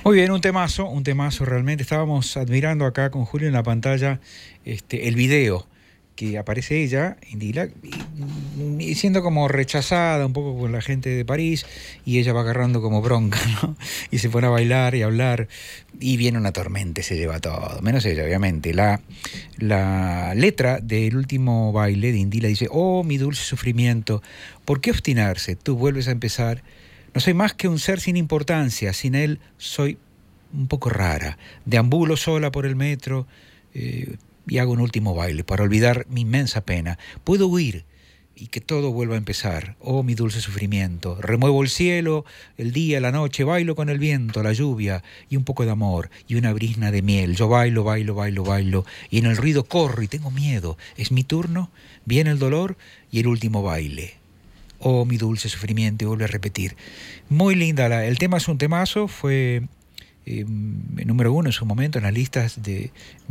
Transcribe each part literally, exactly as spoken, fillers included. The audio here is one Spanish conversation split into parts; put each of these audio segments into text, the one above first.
Muy bien, un temazo, un temazo realmente. Estábamos admirando acá con Julio en la pantalla este, el video que aparece ella, Indila, y, y siendo como rechazada un poco por la gente de París, y ella va agarrando como bronca, ¿no? Y se pone a bailar y a hablar, y viene una tormenta y se lleva todo, menos ella, obviamente. La, la letra del último baile de Indila dice: oh, mi dulce sufrimiento, ¿por qué obstinarse? Tú vuelves a empezar. No soy más que un ser sin importancia, sin él soy un poco rara. Deambulo sola por el metro eh, y hago un último baile para olvidar mi inmensa pena. Puedo huir y que todo vuelva a empezar. Oh, mi dulce sufrimiento. Remuevo el cielo, el día, la noche, bailo con el viento, la lluvia y un poco de amor y una brisna de miel. Yo bailo, bailo, bailo, bailo y en el ruido corro y tengo miedo. Es mi turno, viene el dolor y el último baile. Oh, mi dulce sufrimiento, y vuelve a repetir. Muy linda, la, el tema es un temazo, fue eh, número uno en su momento en las listas de,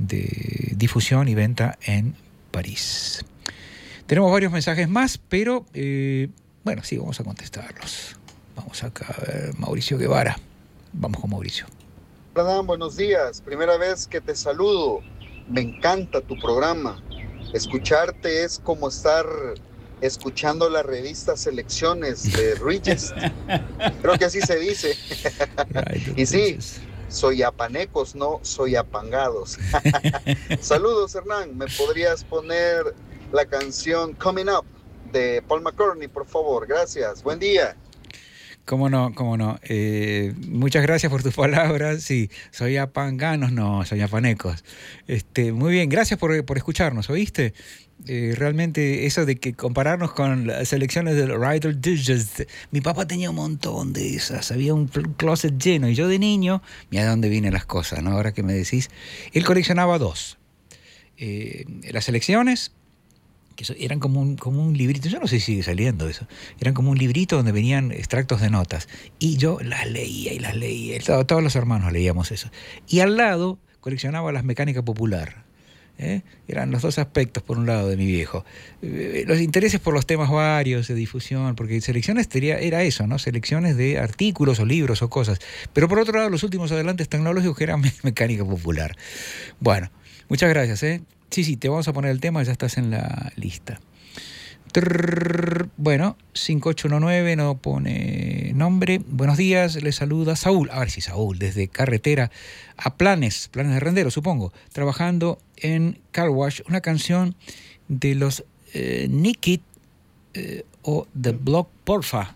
de difusión y venta en París. Tenemos varios mensajes más, pero eh, bueno, sí, vamos a contestarlos. Vamos acá a ver, Mauricio Guevara. Vamos con Mauricio. Adán, buenos días. Primera vez que te saludo. Me encanta tu programa. Escucharte es como estar escuchando la revista Selecciones de Regis. Creo que así se dice. Ay, Y sí, soy apanecos, no soy apangados. Saludos, Hernán. ¿Me podrías poner la canción Coming Up de Paul McCartney, por favor? Gracias. Buen día. Cómo no, cómo no. Eh, muchas gracias por tus palabras. Sí, soy apanganos, no, soy apanecos. Este, muy bien, gracias por, por escucharnos, ¿oíste? Eh, realmente eso de que compararnos con las selecciones del Writer Digest, mi papá tenía un montón de esas, había un closet lleno, y yo de niño, mira de dónde vienen las cosas, ¿no? Ahora que me decís, él coleccionaba dos, eh, las selecciones, que eran como un, como un librito, yo no sé si sigue saliendo eso, eran como un librito donde venían extractos de notas, y yo las leía y las leía, todos, todos los hermanos leíamos eso, y al lado coleccionaba las Mecánica Popular. ¿Eh? Eran los dos aspectos, por un lado, de mi viejo. Eh, los intereses por los temas varios de difusión, porque selecciones tenía, era eso, ¿no? Selecciones de artículos o libros o cosas. Pero por otro lado, los últimos adelantes tecnológicos que eran Mecánica Popular. Bueno, muchas gracias, ¿eh? Sí, sí, te vamos a poner el tema, ya estás en la lista. Trrr, bueno, cinco ocho uno nueve no pone nombre. Buenos días, le saluda Saúl. A ver si Saúl, desde carretera a Planes, Planes de Rendero, supongo, trabajando en Car Wash, una canción de los eh, Nikit eh, o The Block, porfa.